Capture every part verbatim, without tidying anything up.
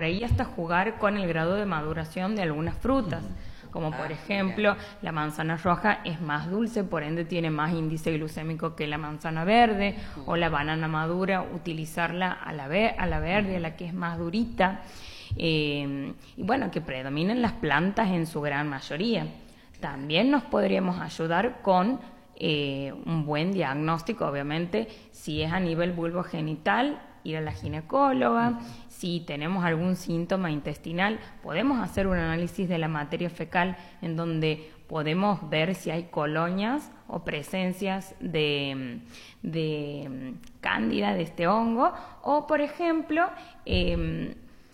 ahí hasta jugar con el grado de maduración de algunas frutas. Como por ejemplo, la manzana roja es más dulce, por ende tiene más índice glucémico que la manzana verde, o la banana madura, utilizarla a la, ver a la verde, a la que es más durita. Eh, y bueno, que predominen las plantas en su gran mayoría. También nos podríamos ayudar con eh, un buen diagnóstico, obviamente, si es a nivel vulvogenital, ir a la ginecóloga. Si tenemos algún síntoma intestinal, podemos hacer un análisis de la materia fecal en donde podemos ver si hay colonias o presencias de, de cándida, de este hongo, o por ejemplo, eh,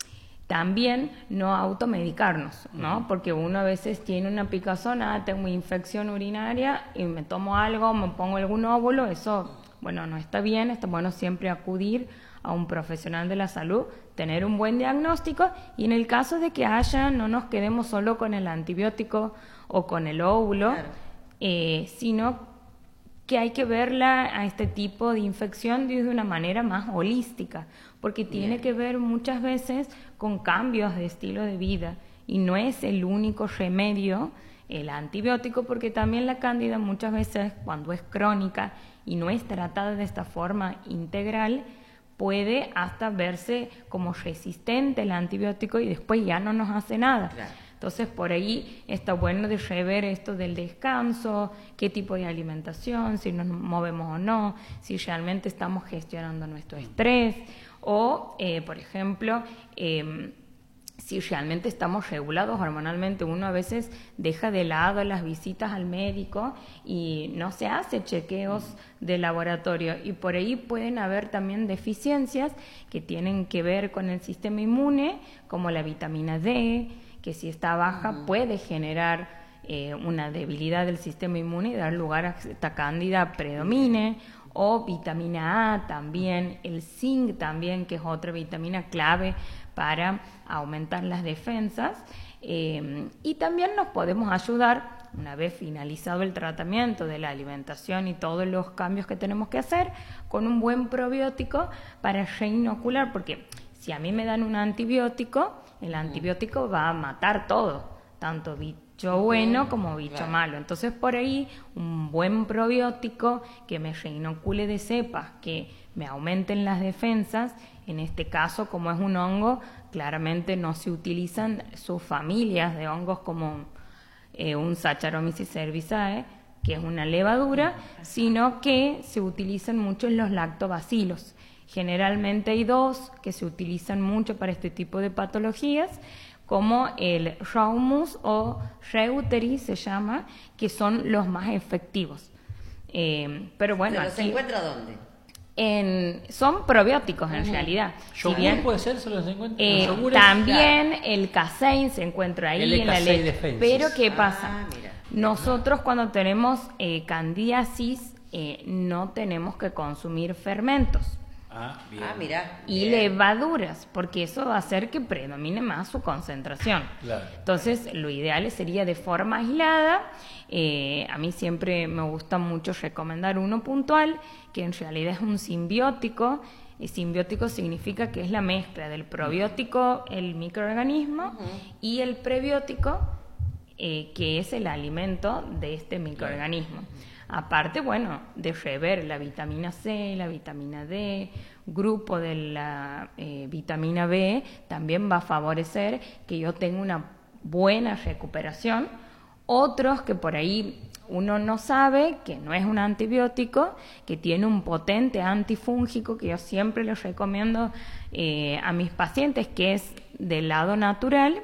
también no automedicarnos, ¿no? Porque uno a veces tiene una picazón, ah, tengo infección urinaria y me tomo algo, me pongo algún óvulo, eso, bueno, no está bien, está bueno siempre acudir a un profesional de la salud, tener un buen diagnóstico, y en el caso de que haya, no nos quedemos solo con el antibiótico o con el óvulo, claro. eh, sino que hay que verla a este tipo de infección de una manera más holística, porque tiene Bien. que ver muchas veces con cambios de estilo de vida, y no es el único remedio el antibiótico, porque también la cándida muchas veces, cuando es crónica y no es tratada de esta forma integral, puede hasta verse como resistente el antibiótico y después ya no nos hace nada. Claro. Entonces, por ahí está bueno de rever esto del descanso, qué tipo de alimentación, si nos movemos o no, si realmente estamos gestionando nuestro estrés, o, eh, por ejemplo, eh, si realmente estamos regulados hormonalmente. Uno a veces deja de lado las visitas al médico y no se hace chequeos de laboratorio, y por ahí pueden haber también deficiencias que tienen que ver con el sistema inmune, como la vitamina D, que si está baja uh-huh. puede generar eh, una debilidad del sistema inmune y dar lugar a que esta cándida predomine, o vitamina A también, el zinc también, que es otra vitamina clave para aumentar las defensas, eh, y también nos podemos ayudar, una vez finalizado el tratamiento de la alimentación y todos los cambios que tenemos que hacer, con un buen probiótico para reinocular, porque si a mí me dan un antibiótico, el antibiótico va a matar todo, tanto bicho bueno como bicho claro. malo. Entonces, por ahí, un buen probiótico que me reinocule de cepas, que me aumenten las defensas. En este caso, como es un hongo, claramente no se utilizan sus familias de hongos como eh, un Saccharomyces cerevisiae, que es una levadura, sino que se utilizan mucho en los lactobacilos. Generalmente hay dos que se utilizan mucho para este tipo de patologías, como el Raumus o Reuteri se llama, que son los más efectivos. Eh, pero bueno, ¿Pero aquí, se encuentra dónde? En, son probióticos en uh-huh. realidad. Si bien puede ser, se los encuentra. Eh, también claro. el casein se encuentra ahí el en la leche. Defenses. Pero ¿qué pasa? Ah, mira. Nosotros cuando tenemos eh, candidiasis eh, no tenemos que consumir fermentos. Ah, bien. Ah, mira. Y bien. levaduras, porque eso va a hacer que predomine más su concentración. Claro. Entonces, lo ideal sería de forma aislada. Eh, a mí siempre me gusta mucho recomendar uno puntual, que en realidad es un simbiótico. El simbiótico significa que es la mezcla del probiótico, el microorganismo, uh-huh. y el prebiótico, eh, que es el alimento de este microorganismo. Claro. Aparte, bueno, de rever la vitamina C, la vitamina D, grupo de la eh, vitamina B, también va a favorecer que yo tenga una buena recuperación. Otros que por ahí uno no sabe, que no es un antibiótico, que tiene un potente antifúngico, que yo siempre les recomiendo eh, a mis pacientes, que es del lado natural,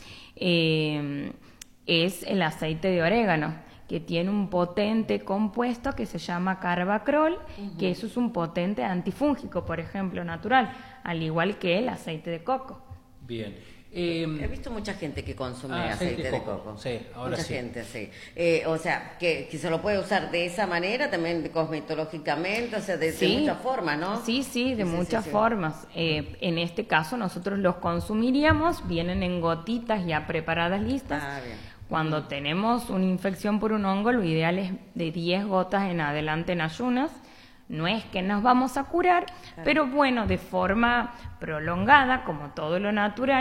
eh, es el aceite de orégano, que tiene un potente compuesto que se llama Carbacrol, uh-huh. que eso es un potente antifúngico, por ejemplo, natural, al igual que el aceite de coco. Bien. Eh, He visto mucha gente que consume ah, aceite, aceite de coco. coco. Sí, ahora mucha sí. gente, sí. Eh, o sea, que, que se lo puede usar de esa manera, también cosmetológicamente, o sea, de, sí. de muchas formas, ¿no? Sí, sí, de sí, muchas sí, sí, formas. Sí. Eh, en este caso, nosotros los consumiríamos, vienen en gotitas ya preparadas, listas. Ah, bien. Cuando uh-huh. tenemos una infección por un hongo, lo ideal es de diez gotas en adelante en ayunas. No es que nos vamos a curar, claro. pero bueno, de forma prolongada, como todo lo natural,